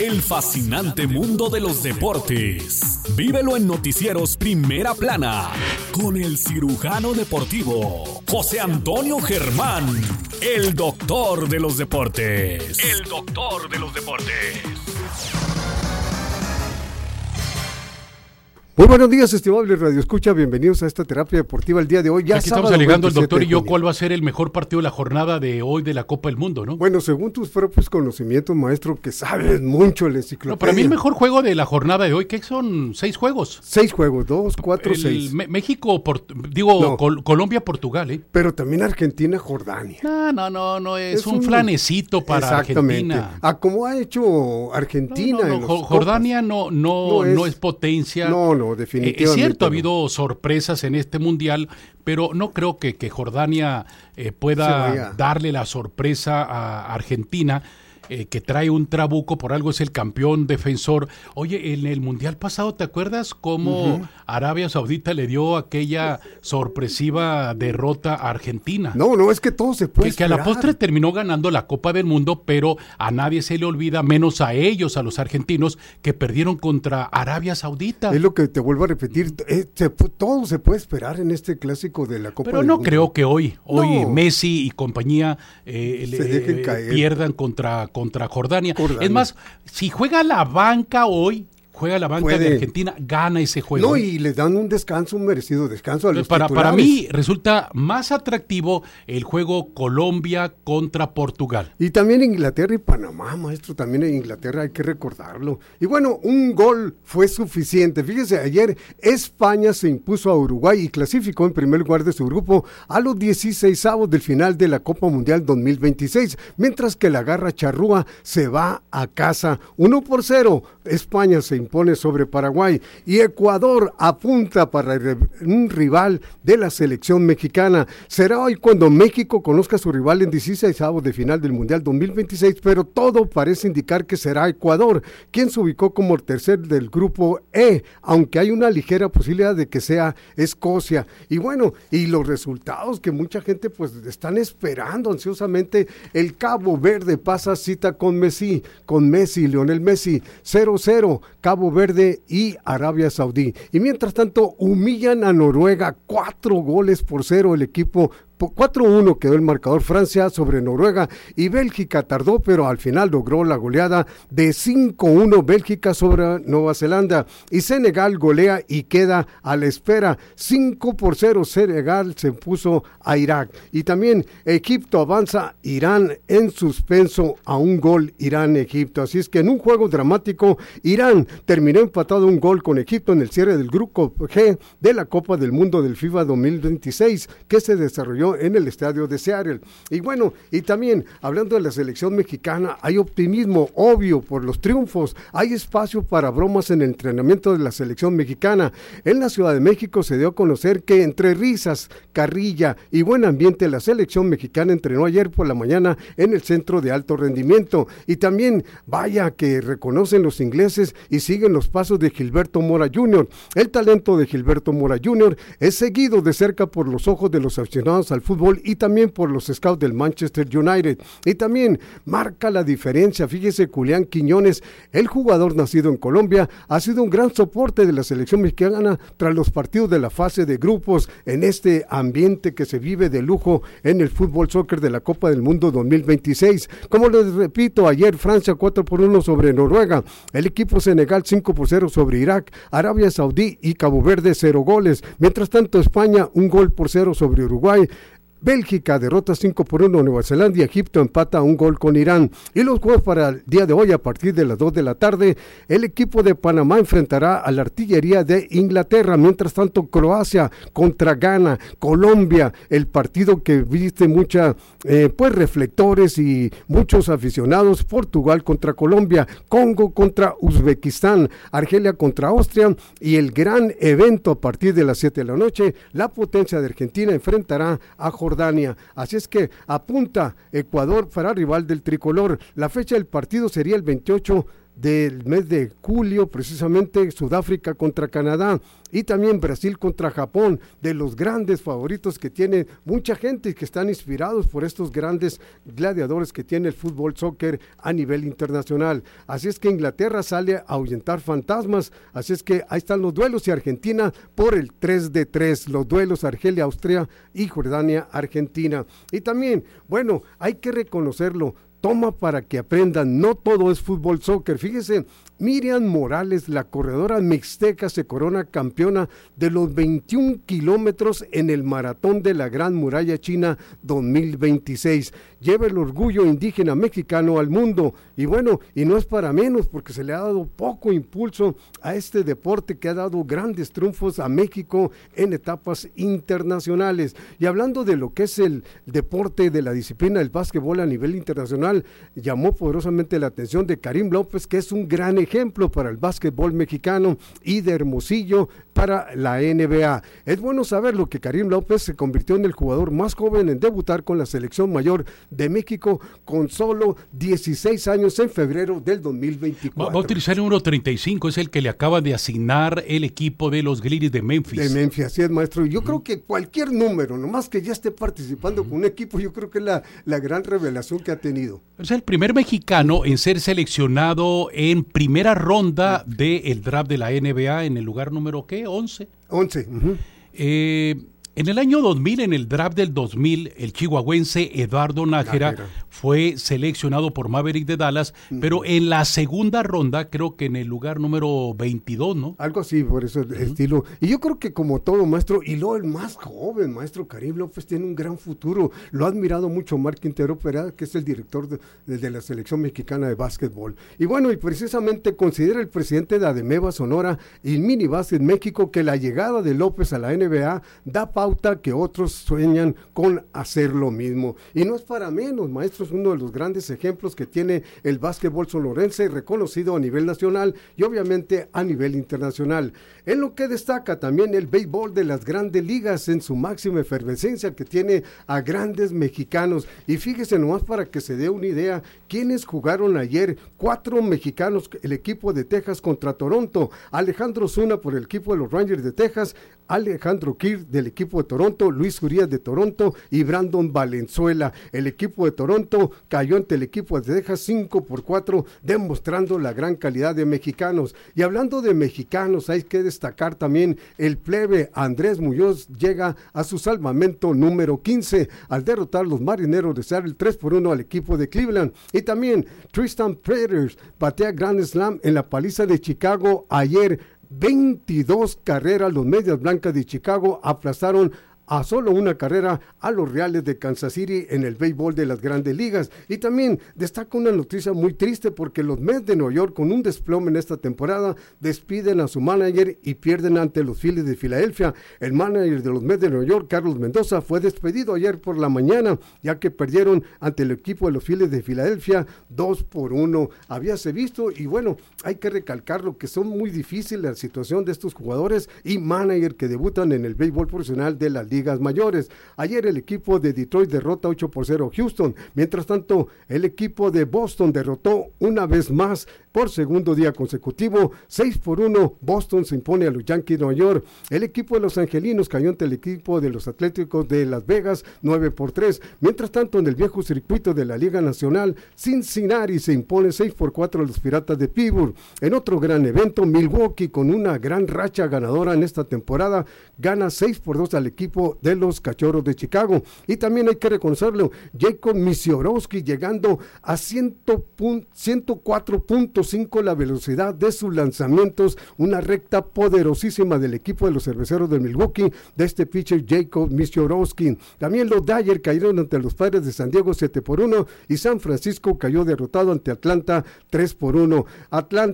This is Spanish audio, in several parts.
El fascinante mundo de los deportes. Vívelo en Noticieros Primera Plana con el cirujano deportivo José Antonio Germán, el doctor de los deportes. El doctor de los deportes. Muy buenos días, estimables Radio Escucha, bienvenidos a esta terapia deportiva el día de hoy. Aquí estamos alegando el doctor y yo cuál va a ser el mejor partido de la jornada de hoy de la Copa del Mundo, ¿no? Bueno, según tus propios conocimientos, maestro, que sabes mucho en la enciclopedia. No, para mí el mejor juego de la jornada de hoy, ¿qué son? 6 juegos. 6 juegos, 2, 4, 6. México, Colombia, Portugal, ¿eh? Pero también Argentina, Jordania. No, es un flanecito para Argentina. Como ha hecho Argentina. Jordania no es potencia. No, definitivamente. Es cierto, ha habido sorpresas en este mundial, pero no creo que Jordania pueda darle la sorpresa a Argentina, que trae un trabuco, por algo es el campeón defensor. Oye, en el mundial pasado, ¿te acuerdas cómo Arabia Saudita le dio aquella sorpresiva derrota a Argentina? No, es que todo se puede que a la postre terminó ganando la Copa del Mundo, pero a nadie se le olvida, menos a ellos, a los argentinos, que perdieron contra Arabia Saudita. Es lo que te vuelvo a repetir, todo se puede esperar en este clásico de la Copa del Mundo. Pero no creo que hoy Messi y compañía pierdan contra Jordania. Jordania. Es más, si juega la banca hoy, de Argentina, gana ese juego. No, y le dan un merecido descanso a los titulares. Para mí resulta más atractivo el juego Colombia contra Portugal. Y también Inglaterra y Panamá, maestro, también en Inglaterra hay que recordarlo. Y bueno, un gol fue suficiente. Fíjese, ayer España se impuso a Uruguay y clasificó en primer lugar de su grupo a los 16avos del final de la Copa Mundial 2026, mientras que la Garra Charrúa se va a casa 1-0. España se impone sobre Paraguay y Ecuador apunta para un rival de la selección mexicana. Será hoy cuando México conozca a su rival en 16avos de final del Mundial 2026, pero todo parece indicar que será Ecuador, quien se ubicó como el tercer del grupo E, aunque hay una ligera posibilidad de que sea Escocia. Y bueno, y los resultados que mucha gente pues están esperando ansiosamente. El Cabo Verde pasa cita con Messi, Lionel Messi, 0-0, Cabo Verde y Arabia Saudí. Y mientras tanto humillan a Noruega 4-0 el equipo. 4-1 quedó el marcador Francia sobre Noruega y Bélgica tardó, pero al final logró la goleada de 5-1 Bélgica sobre Nueva Zelanda y Senegal golea y queda a la espera. 5-0 Senegal se puso a Irak y también Egipto avanza, Irán en suspenso a un gol Irán-Egipto. Así es que en un juego dramático Irán terminó empatado un gol con Egipto en el cierre del grupo G de la Copa del Mundo del FIFA 2026 que se desarrolló en el estadio de Seattle. Y bueno, y también hablando de la selección mexicana, hay optimismo obvio por los triunfos, hay espacio para bromas en el entrenamiento de la selección mexicana. En la Ciudad de México se dio a conocer que entre risas, carrilla y buen ambiente, la selección mexicana entrenó ayer por la mañana en el centro de alto rendimiento. Y también vaya que reconocen los ingleses y siguen los pasos de Gilberto Mora Jr. El talento de Gilberto Mora Jr. es seguido de cerca por los ojos de los aficionados al fútbol y también por los scouts del Manchester United. Y también marca la diferencia, fíjese, Julián Quiñones, el jugador nacido en Colombia, ha sido un gran soporte de la selección mexicana tras los partidos de la fase de grupos en este ambiente que se vive de lujo en el fútbol soccer de la Copa del Mundo 2026. Como les repito, ayer Francia 4-1 sobre Noruega, el equipo Senegal 5-0 sobre Irak, Arabia Saudí y Cabo Verde 0 goles. Mientras tanto, España 1-0 sobre Uruguay, Bélgica derrota 5-1 a Nueva Zelanda y Egipto empata 1 con Irán. Y los juegos para el día de hoy a partir de las 2 de la tarde, el equipo de Panamá enfrentará a la artillería de Inglaterra. Mientras tanto, Croacia contra Ghana, Colombia, el partido que viste mucha reflectores y muchos aficionados, Portugal contra Colombia, Congo contra Uzbekistán, Argelia contra Austria y el gran evento a partir de las 7 de la noche, la potencia de Argentina enfrentará a Jordania. Así es que apunta Ecuador para rival del tricolor. La fecha del partido sería el 28 del mes de julio, precisamente Sudáfrica contra Canadá y también Brasil contra Japón, de los grandes favoritos que tiene mucha gente y que están inspirados por estos grandes gladiadores que tiene el fútbol soccer a nivel internacional. Así es que Inglaterra sale a ahuyentar fantasmas, así es que ahí están los duelos y Argentina por el 3-3, los duelos Argelia-Austria y Jordania-Argentina. Y también, bueno, hay que reconocerlo, toma para que aprendan, no todo es fútbol soccer. Fíjese, Miriam Morales, la corredora mixteca, se corona campeona de los 21 kilómetros en el maratón de la Gran Muralla China 2026. Lleva el orgullo indígena mexicano al mundo. Y bueno, y no es para menos, porque se le ha dado poco impulso a este deporte que ha dado grandes triunfos a México en etapas internacionales. Y hablando de lo que es el deporte de la disciplina del básquetbol a nivel internacional, llamó poderosamente la atención de Karim López, que es un gran ejemplo para el básquetbol mexicano, y de Hermosillo para la NBA. Es bueno saberlo que Karim López se convirtió en el jugador más joven en debutar con la selección mayor de México con solo 16 años en febrero del 2024. Va a utilizar el número 35, es el que le acaba de asignar el equipo de los Grizzlies de Memphis. De Memphis, así es, maestro. Yo creo que cualquier número, nomás que ya esté participando con un equipo, yo creo que es la gran revelación que ha tenido. Es el primer mexicano en ser seleccionado en primera ronda del draft de la NBA en el lugar número, ¿qué? 11. 11. En el año 2000, en el draft del 2000, el chihuahuense Eduardo Nájera fue seleccionado por Maverick de Dallas, pero en la segunda ronda, creo que en el lugar número 22, ¿no? Algo así, por eso el estilo. Y yo creo que como todo, maestro, y luego el más joven, maestro Karim López, tiene un gran futuro. Lo ha admirado mucho Marc Quintero Perea, que es el director de la selección mexicana de básquetbol. Y bueno, y precisamente considera el presidente de Ademeva Sonora y Mini Básquet México que la llegada de López a la NBA da pauta que otros sueñan con hacer lo mismo. Y no es para menos, maestro, es uno de los grandes ejemplos que tiene el básquetbol sonorense, reconocido a nivel nacional y obviamente a nivel internacional. En lo que destaca también el béisbol de las grandes ligas en su máxima efervescencia, que tiene a grandes mexicanos. Y fíjese nomás para que se dé una idea, quienes jugaron ayer, 4 mexicanos, el equipo de Texas contra Toronto, Alejandro Zuna por el equipo de los Rangers de Texas, Alejandro Kirk del equipo de Toronto, Luis Urias de Toronto y Brandon Valenzuela. El equipo de Toronto cayó ante el equipo de Texas 5-4, demostrando la gran calidad de mexicanos. Y hablando de mexicanos, hay que destacar también el plebe Andrés Muñoz llega a su salvamento número 15 al derrotar los Marineros de Seattle 3-1 al equipo de Cleveland. Y también Tristan Peters batea Grand Slam en la paliza de Chicago ayer. 22 carreras, los Medias Blancas de Chicago aplazaron a solo una carrera a los Reales de Kansas City en el béisbol de las grandes ligas. Y también destaca una noticia muy triste, porque los Mets de Nueva York, con un desplome en esta temporada, despiden a su manager y pierden ante los Phillies de Filadelfia. El manager de los Mets de Nueva York, Carlos Mendoza, fue despedido ayer por la mañana, ya que perdieron ante el equipo de los Phillies de Filadelfia 2-1. Habíase visto, y bueno, hay que recalcarlo, que son muy difíciles la situación de estos jugadores y manager que debutan en el béisbol profesional de las ligas mayores. Ayer el equipo de Detroit derrota 8-0 a Houston. Mientras tanto, el equipo de Boston derrotó una vez más por segundo día consecutivo 6-1. Boston se impone a los Yankees de Nueva York. El equipo de los Angelinos cayó ante el equipo de los Atléticos de Las Vegas 9-3. Mientras tanto, en el viejo circuito de la Liga Nacional, Cincinnati se impone 6-4 a los Piratas de Pittsburgh. En otro gran evento, Milwaukee, con una gran racha ganadora en esta temporada, gana 6-2 al equipo de los Cachorros de Chicago. Y también hay que reconocerlo, Jacob Misiorowski llegando a 104.5 la velocidad de sus lanzamientos, una recta poderosísima del equipo de los Cerveceros de Milwaukee, de este pitcher Jacob Misiorowski. También los Dodgers cayeron ante los Padres de San Diego 7-1 y San Francisco cayó derrotado ante Atlanta 3-1. Atlanta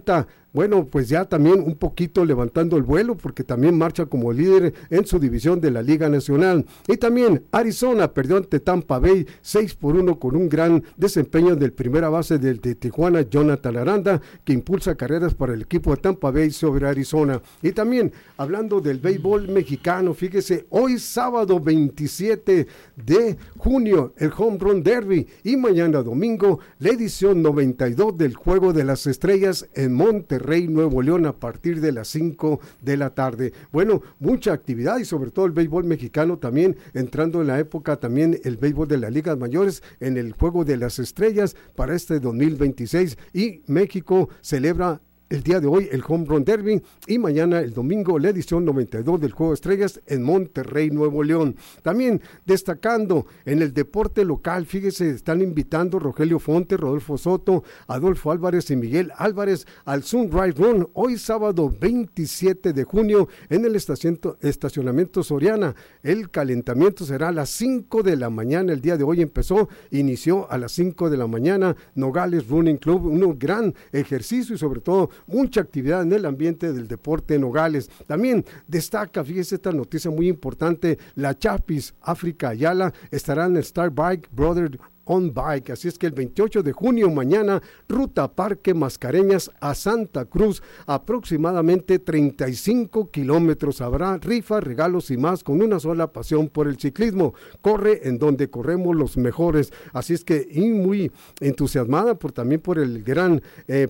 bueno, pues ya también un poquito levantando el vuelo, porque también marcha como líder en su división de la Liga Nacional. Y también Arizona perdió ante Tampa Bay 6-1 con un gran desempeño del primera base de Tijuana, Jonathan Aranda, que impulsa carreras para el equipo de Tampa Bay sobre Arizona. Y también, hablando del béisbol mexicano, fíjese, hoy sábado 27 de junio, el Home Run Derby, y mañana domingo, la edición 92 del Juego de las Estrellas en Monterrey, Nuevo León, a partir de las 5 de la tarde. Bueno, mucha actividad, y sobre todo el béisbol mexicano también, entrando en la época también el béisbol de las ligas mayores en el Juego de las Estrellas para este 2026, y México celebra el día de hoy el Home Run Derby, y mañana el domingo la edición 92 del Juego de Estrellas en Monterrey, Nuevo León. También destacando en el deporte local, fíjese, están invitando Rogelio Fonte, Rodolfo Soto, Adolfo Álvarez y Miguel Álvarez al Sunrise Run, hoy sábado 27 de junio en el estacionamiento Soriana. El calentamiento será a las 5 de la mañana, el día de hoy inició a las 5 de la mañana, Nogales Running Club, un gran ejercicio y sobre todo mucha actividad en el ambiente del deporte en Nogales. También destaca, fíjese esta noticia muy importante, la Chapis África Ayala estará en el Star Bike Brother On Bike, así es que el 28 de junio, mañana, ruta Parque Mascareñas a Santa Cruz, aproximadamente 35 kilómetros, habrá rifas, regalos y más, con una sola pasión por el ciclismo, corre en donde corremos los mejores, así es que y muy entusiasmada también por el gran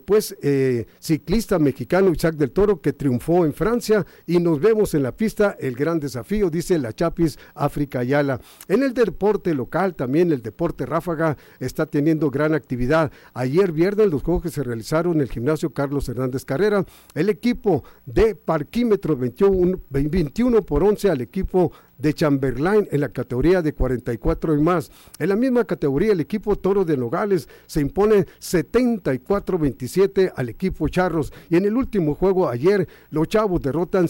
ciclista mexicano Isaac del Toro, que triunfó en Francia, y nos vemos en la pista, el gran desafío, dice la Chapis África Ayala. En el deporte local, también el deporte ráfaga está teniendo gran actividad. Ayer viernes, los juegos que se realizaron en el gimnasio Carlos Hernández Carrera, el equipo de Parquímetros 21-11 al equipo de Chamberlain en la categoría de 44 y más. En la misma categoría, el equipo Toro de Nogales se impone 74-27 al equipo Charros, y en el último juego ayer, los Chavos derrotan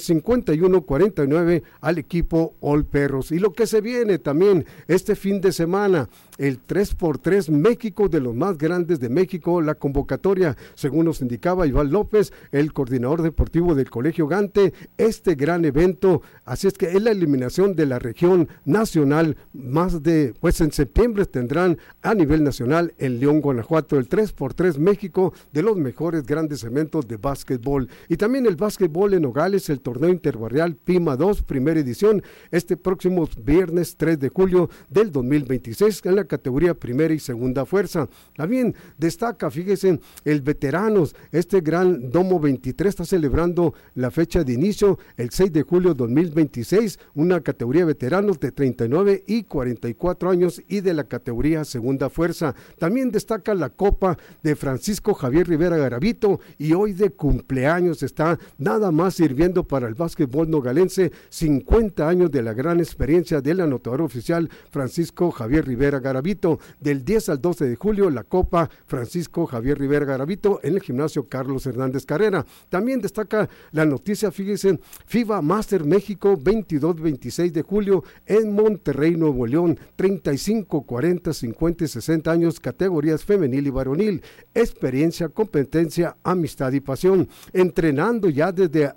51-49 al equipo All Perros. Y lo que se viene también este fin de semana, el 3x3 México, de los más grandes de México, la convocatoria, según nos indicaba Iván López, el coordinador deportivo del Colegio Gante, este gran evento, así es que es la eliminación de la región nacional, en septiembre tendrán a nivel nacional en León, Guanajuato, el 3x3 México, de los mejores grandes eventos de básquetbol. Y también el básquetbol en Nogales, el torneo interbarrial Pima 2, primera edición, este próximo viernes 3 de julio del 2026, en la categoría primera y segunda fuerza. También destaca, fíjense, el veteranos, este gran Domo 23 está celebrando la fecha de inicio, el 6 de julio 2026, una categoría veteranos de 39 y 44 años y de la categoría segunda fuerza. También destaca la Copa de Francisco Javier Rivera Garavito, y hoy de cumpleaños está nada más sirviendo para el básquetbol nogalense, 50 años de la gran experiencia del anotador oficial Francisco Javier Rivera Garavito. Del 10 al 12 de julio, la Copa Francisco Javier Rivera Garavito en el gimnasio Carlos Hernández Carrera. También destaca la noticia, fíjense, FIBA Master México 22-26 de julio en Monterrey, Nuevo León, 35, 40, 50 y 60 años, categorías femenil y varonil, experiencia, competencia, amistad y pasión, entrenando ya desde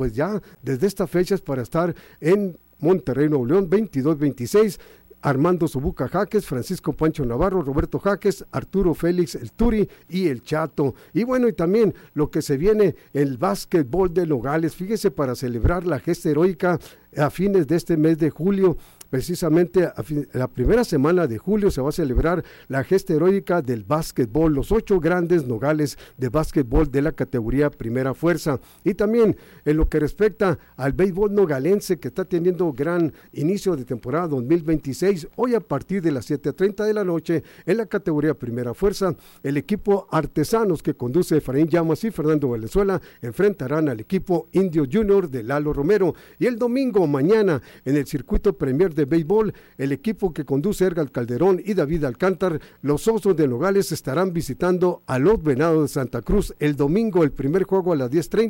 estas fechas para estar en Monterrey, Nuevo León, 22-26, Armando Sobuca Jaques, Francisco Pancho Navarro, Roberto Jaques, Arturo Félix, el Turi y el Chato. Y bueno, y también lo que se viene, el básquetbol de Nogales, fíjese, para celebrar la gesta heroica a fines de este mes de julio, precisamente la primera semana de julio se va a celebrar la gesta heroica del básquetbol, los 8 grandes Nogales de básquetbol de la categoría primera fuerza. Y también en lo que respecta al béisbol nogalense, que está teniendo gran inicio de temporada 2026, hoy a partir de las 7:30 de la noche en la categoría primera fuerza, el equipo Artesanos, que conduce Efraín Llamas y Fernando Valenzuela, enfrentarán al equipo Indio Junior de Lalo Romero. Y el domingo, mañana, en el circuito Premier de béisbol, el equipo que conduce Edgar Calderón y David Alcántar, los Osos de Nogales, estarán visitando a los Venados de Santa Cruz el domingo, el primer juego a las 10:30,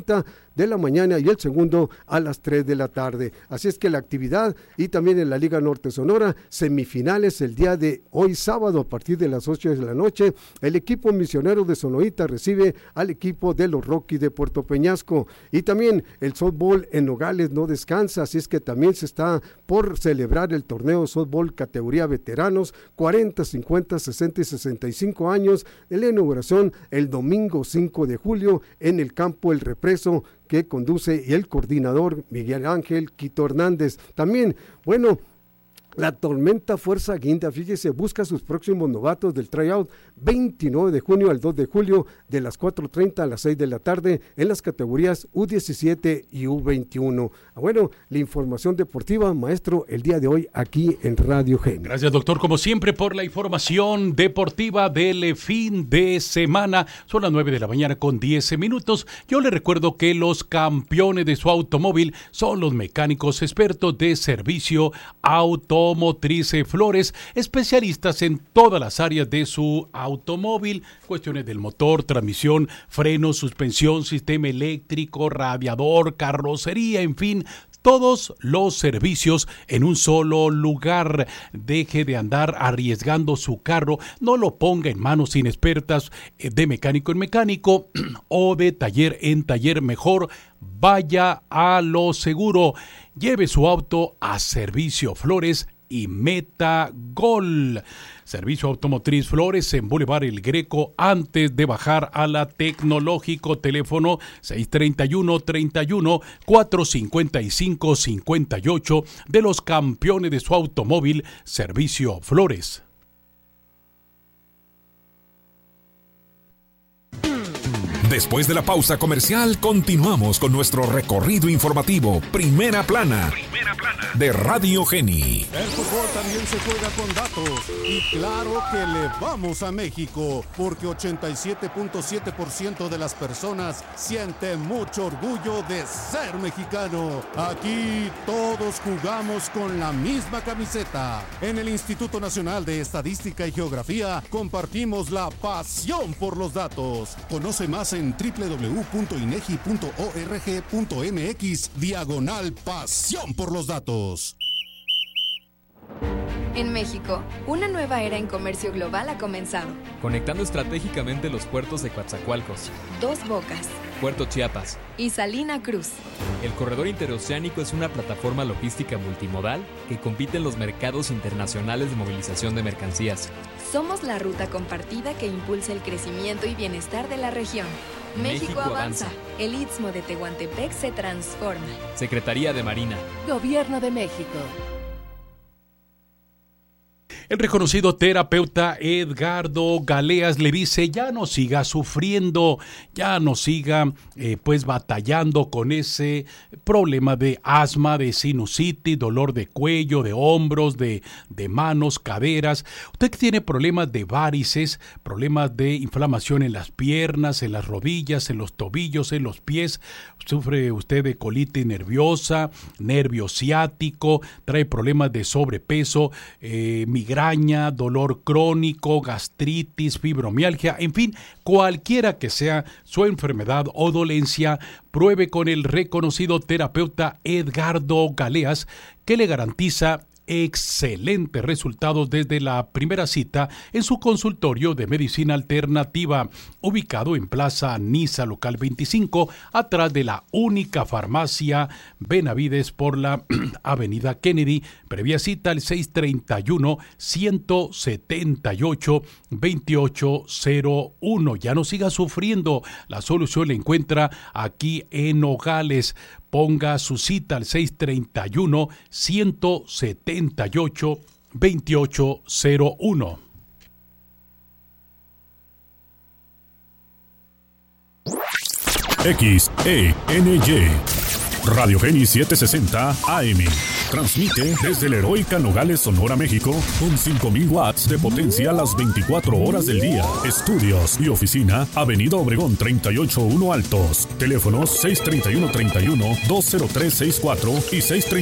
de la mañana y el segundo a las 3 de la tarde. Así es que la actividad, y también en la Liga Norte Sonora, semifinales el día de hoy sábado a partir de las 8 de la noche. El equipo misionero de Sonoita recibe al equipo de los Rockies de Puerto Peñasco. Y también el softball en Nogales no descansa, así es que también se está por celebrar el torneo softball categoría veteranos 40, 50, 60 y 65 años, en la inauguración el domingo 5 de julio en el campo El Represo, que conduce el coordinador Miguel Ángel Quito Hernández. También, bueno, la Tormenta Fuerza Guinda, fíjese, busca sus próximos novatos del tryout 29 de junio al 2 de julio de las 4:30 a las 6 de la tarde en las categorías U17 y U21. Bueno, la información deportiva, maestro, el día de hoy aquí en Radio Gen. Gracias, doctor, como siempre, por la información deportiva del fin de semana. Son las 9 de la mañana con 10 minutos. Yo le recuerdo que los campeones de su automóvil son los mecánicos expertos de servicio automotriz Flores, especialistas en todas las áreas de su automóvil, cuestiones del motor, transmisión, freno, suspensión, sistema eléctrico, radiador, carrocería, en fin, todos los servicios en un solo lugar. Deje de andar arriesgando su carro, no lo ponga en manos inexpertas de mecánico en mecánico o de taller en taller. Mejor vaya a lo seguro. Lleve su auto a Servicio Flores y meta gol. Servicio Automotriz Flores en Boulevard El Greco, antes de bajar a la Tecnológico. Teléfono 631-455-58 de los campeones de su automóvil, Servicio Flores. Después de la pausa comercial, continuamos con nuestro recorrido informativo Primera Plana de Radio Geni. El fútbol también se juega con datos y claro que le vamos a México porque 87.7% de las personas siente mucho orgullo de ser mexicano. Aquí todos jugamos con la misma camiseta. En el Instituto Nacional de Estadística y Geografía compartimos la pasión por los datos. Conoce más en www.inegi.org.mx/pasión por los datos. En México, una nueva era en comercio global ha comenzado. Conectando estratégicamente los puertos de Coatzacoalcos, Dos Bocas, Puerto Chiapas y Salina Cruz. El corredor interoceánico es una plataforma logística multimodal que compite en los mercados internacionales de movilización de mercancías. Somos la ruta compartida que impulsa el crecimiento y bienestar de la región. México avanza. El Istmo de Tehuantepec se transforma. Secretaría de Marina. Gobierno de México. El reconocido terapeuta Edgardo Galeas le dice: ya no siga sufriendo, ya no siga batallando con ese problema de asma, de sinusitis, dolor de cuello, de hombros, de manos, caderas. Usted que tiene problemas de varices, problemas de inflamación en las piernas, en las rodillas, en los tobillos, en los pies, sufre usted de colitis nerviosa, nervio ciático, trae problemas de sobrepeso, migraña, dolor crónico, gastritis, fibromialgia, en fin, cualquiera que sea su enfermedad o dolencia, pruebe con el reconocido terapeuta Edgardo Galeas, que le garantiza excelentes resultados desde la primera cita en su consultorio de medicina alternativa, ubicado en Plaza Niza, local 25, atrás de la única farmacia Benavides por la avenida Kennedy. Previa cita al 631-178-2801. Ya no siga sufriendo, la solución la encuentra aquí en Nogales. Ponga su cita al 631-178-2801. XENY Radio Geni 760 AM. Transmite desde la heroica Nogales, Sonora, México, con 5,000 watts de potencia las 24 horas del día. Estudios y oficina, Avenida Obregón 381 Altos. Teléfonos 631-31-20364 y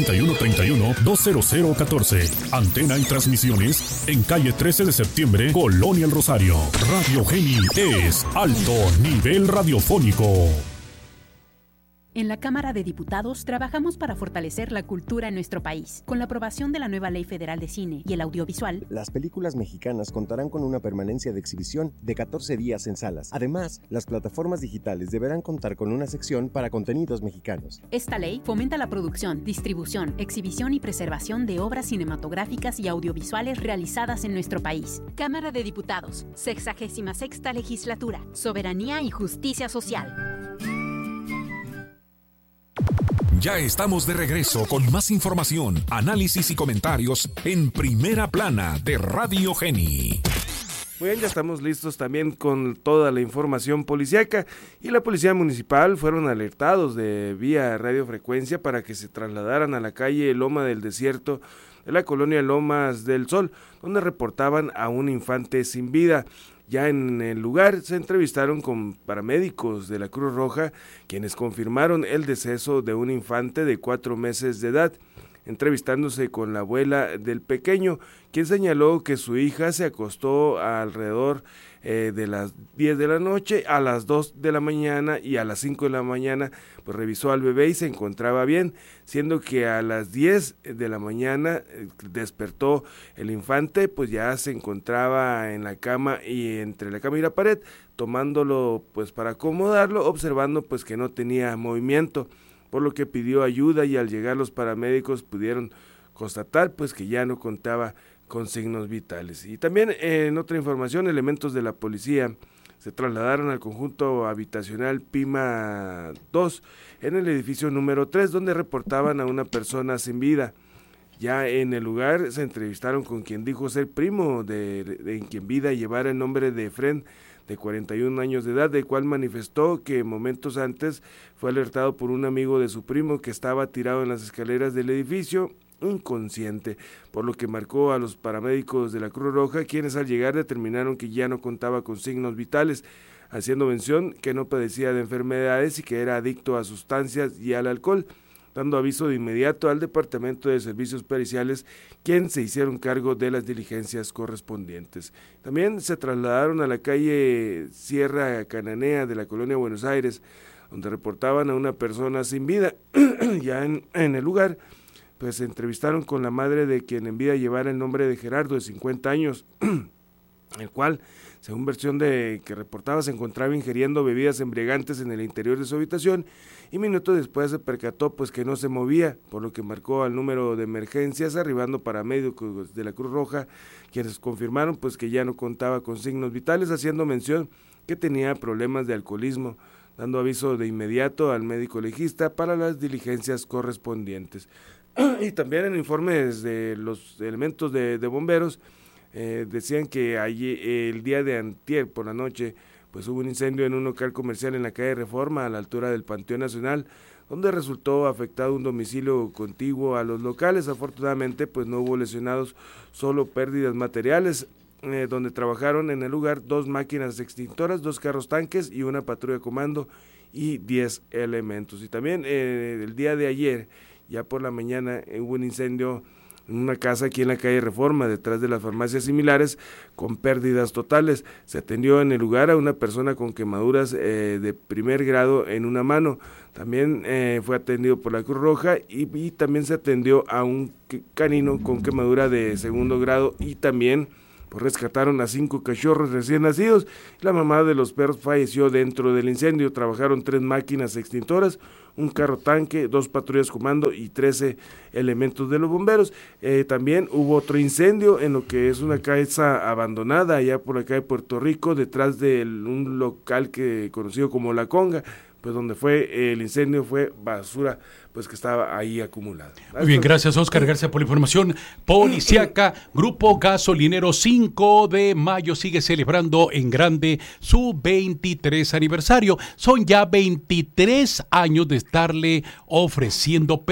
631-31-20014. Antena y transmisiones en calle 13 de septiembre, Colonia El Rosario. Radio Geni es alto nivel radiofónico. En la Cámara de Diputados trabajamos para fortalecer la cultura en nuestro país. Con la aprobación de la nueva Ley Federal de Cine y el Audiovisual, las películas mexicanas contarán con una permanencia de exhibición de 14 días en salas. Además, las plataformas digitales deberán contar con una sección para contenidos mexicanos. Esta ley fomenta la producción, distribución, exhibición y preservación de obras cinematográficas y audiovisuales realizadas en nuestro país. Cámara de Diputados, 66ª Legislatura, Soberanía y Justicia Social. Ya estamos de regreso con más información, análisis y comentarios en Primera Plana de Radio Geni. Muy bien, ya estamos listos también con toda la información policíaca, y la Policía Municipal fueron alertados de vía radiofrecuencia para que se trasladaran a la calle Loma del Desierto de la colonia Lomas del Sol, donde reportaban a un infante sin vida. Ya en el lugar se entrevistaron con paramédicos de la Cruz Roja, quienes confirmaron el deceso de un infante de 4 meses de edad, entrevistándose con la abuela del pequeño, quien señaló que su hija se acostó alrededor de las 10 de la noche, a las 2 de la mañana y a las 5 de la mañana, pues revisó al bebé y se encontraba bien, siendo que a las 10 de la mañana despertó el infante, pues ya se encontraba en la cama y entre la cama y la pared, tomándolo pues para acomodarlo, observando pues que no tenía movimiento, por lo que pidió ayuda, y al llegar los paramédicos pudieron constatar pues que ya no contaba con signos vitales. Y también en otra información, elementos de la policía se trasladaron al conjunto habitacional Pima 2 en el edificio número 3, donde reportaban a una persona sin vida. Ya en el lugar se entrevistaron con quien dijo ser primo de quien vida llevara el nombre de Efren, de 41 años de edad, del cual manifestó que momentos antes fue alertado por un amigo de su primo que estaba tirado en las escaleras del edificio inconsciente, por lo que marcó a los paramédicos de la Cruz Roja, quienes al llegar determinaron que ya no contaba con signos vitales, haciendo mención que no padecía de enfermedades y que era adicto a sustancias y al alcohol, dando aviso de inmediato al Departamento de Servicios Periciales, quien se hicieron cargo de las diligencias correspondientes. También se trasladaron a la calle Sierra Cananea de la colonia Buenos Aires, donde reportaban a una persona sin vida. Ya en el lugar, pues se entrevistaron con la madre de quien en vida llevara el nombre de Gerardo, de 50 años, el cual, según versión de que reportaba, se encontraba ingiriendo bebidas embriagantes en el interior de su habitación, y minutos después se percató pues que no se movía, por lo que marcó al número de emergencias, arribando paramédicos de la Cruz Roja, quienes confirmaron pues que ya no contaba con signos vitales, haciendo mención que tenía problemas de alcoholismo, dando aviso de inmediato al médico legista para las diligencias correspondientes. Y también en informes de los elementos de bomberos, decían que el día de antier por la noche pues hubo un incendio en un local comercial en la calle Reforma, a la altura del Panteón Nacional, donde resultó afectado un domicilio contiguo a los locales. Afortunadamente pues no hubo lesionados, solo pérdidas materiales, donde trabajaron en el lugar 2 máquinas extintoras, 2 carros tanques y una patrulla de comando y 10 elementos. Y también el día de ayer, ya por la mañana, hubo un incendio en una casa aquí en la calle Reforma, detrás de las farmacias similares, con pérdidas totales. Se atendió en el lugar a una persona con quemaduras de primer grado en una mano. También fue atendido por la Cruz Roja y también se atendió a un canino con quemadura de segundo grado, y también pues rescataron a 5 cachorros recién nacidos. La mamá de los perros falleció dentro del incendio. Trabajaron 3 máquinas extintoras, un carro tanque, 2 patrullas comando y 13 elementos de los bomberos. También hubo otro incendio en lo que es una casa abandonada allá por acá de Puerto Rico, detrás de un local conocido como La Conga, pues donde fue el incendio fue basura pues que estaba ahí acumulada. Muy bien, gracias Oscar García por la información policiaca. Grupo Gasolinero 5 de mayo sigue celebrando en grande su 23 aniversario. Son ya 23 años de estarle ofreciendo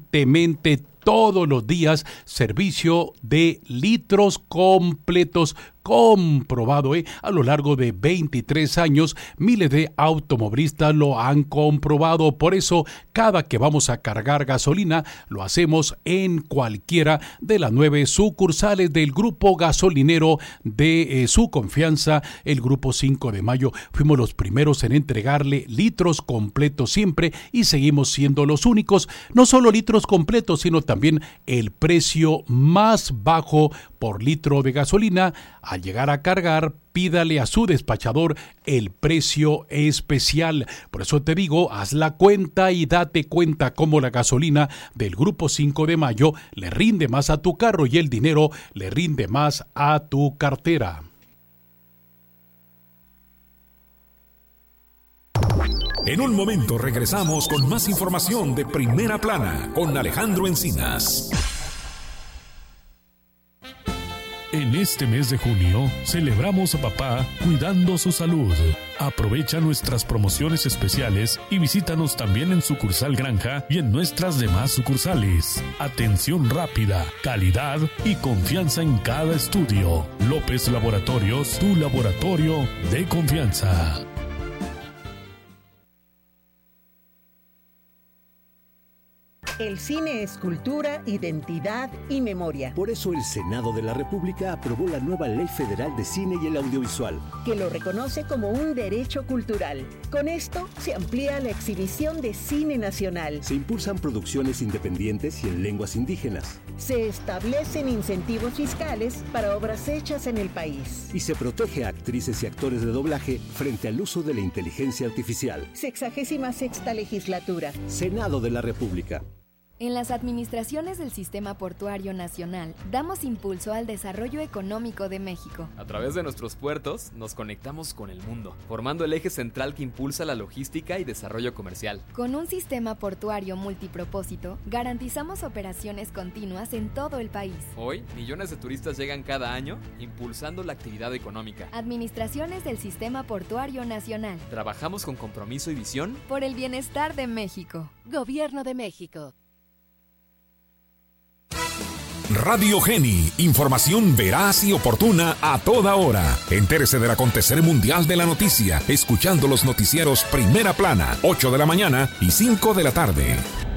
permanentemente todos los días servicio de litros completos comprobado, a lo largo de 23 años, miles de automovilistas lo han comprobado. Por eso, cada que vamos a cargar gasolina, lo hacemos en cualquiera de las 9 sucursales del grupo gasolinero de su confianza, el Grupo 5 de Mayo. Fuimos los primeros en entregarle litros completos siempre y seguimos siendo los únicos. No solo litros completos, sino también el precio más bajo por litro de gasolina. Al llegar a cargar, pídale a su despachador el precio especial. Por eso te digo, haz la cuenta y date cuenta cómo la gasolina del Grupo 5 de Mayo le rinde más a tu carro y el dinero le rinde más a tu cartera. En un momento regresamos con más información de Primera Plana con Alejandro Encinas. En este mes de junio, celebramos a papá cuidando su salud. Aprovecha nuestras promociones especiales y visítanos también en sucursal Granja y en nuestras demás sucursales. Atención rápida, calidad y confianza en cada estudio. López Laboratorios, tu laboratorio de confianza. El cine es cultura, identidad y memoria. Por eso el Senado de la República aprobó la nueva Ley Federal de Cine y el Audiovisual, que lo reconoce como un derecho cultural. Con esto se amplía la exhibición de cine nacional. Se impulsan producciones independientes y en lenguas indígenas. Se establecen incentivos fiscales para obras hechas en el país. Y se protege a actrices y actores de doblaje frente al uso de la inteligencia artificial. 66ª legislatura. Senado de la República. En las administraciones del Sistema Portuario Nacional, damos impulso al desarrollo económico de México. A través de nuestros puertos, nos conectamos con el mundo, formando el eje central que impulsa la logística y desarrollo comercial. Con un sistema portuario multipropósito, garantizamos operaciones continuas en todo el país. Hoy, millones de turistas llegan cada año, impulsando la actividad económica. Administraciones del Sistema Portuario Nacional. Trabajamos con compromiso y visión por el bienestar de México. Gobierno de México. Radio Geni, información veraz y oportuna a toda hora. Entérese del acontecer mundial de la noticia, escuchando los noticieros Primera Plana, 8 de la mañana y 5 de la tarde.